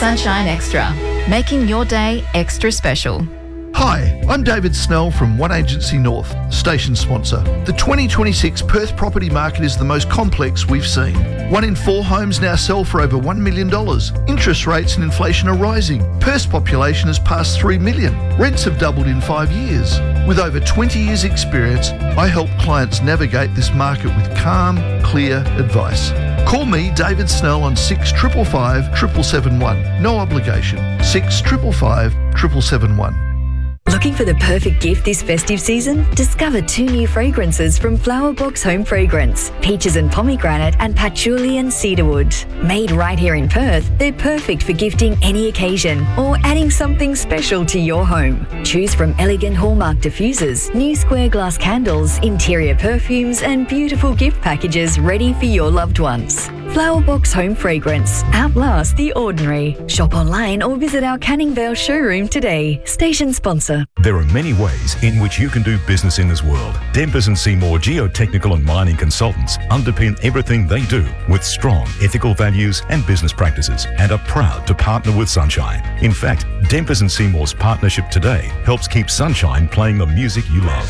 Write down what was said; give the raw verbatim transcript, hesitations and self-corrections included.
Sunshine Extra, making your day extra special. Hi, I'm David Snell from One Agency North, station sponsor. The twenty twenty-six Perth property market is the most complex we've seen. One in four homes now sell for over one million dollars. Interest rates and inflation are rising. Perth's population has passed three million. Rents have doubled in five years. With over twenty years experience, I help clients navigate this market with calm, clear advice. Call me, David Snell, on six five five, seven seven seven one. No obligation. six five five, seven seven seven one. Looking for the perfect gift this festive season? Discover two new fragrances from Flower Box Home Fragrance. Peaches and pomegranate and patchouli and cedarwood. Made right here in Perth, they're perfect for gifting any occasion or adding something special to your home. Choose from elegant hallmark diffusers, new square glass candles, interior perfumes and beautiful gift packages ready for your loved ones. Flower Box Home Fragrance. Outlast the ordinary. Shop online or visit our Canning Vale showroom today. Station sponsor. There are many ways in which you can do business in this world. Dempers and Seymour geotechnical and mining consultants underpin everything they do with strong ethical values and business practices and are proud to partner with Sunshine. In fact, Dempers and Seymour's partnership today helps keep Sunshine playing the music you love.